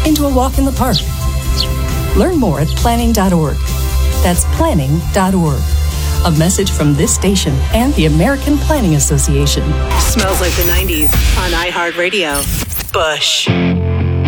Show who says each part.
Speaker 1: into a walk in the park. Learn more at planning.org. That's planning.org. A message from this station and the American Planning Association.
Speaker 2: Smells like the 90s on iHeartRadio. Bush.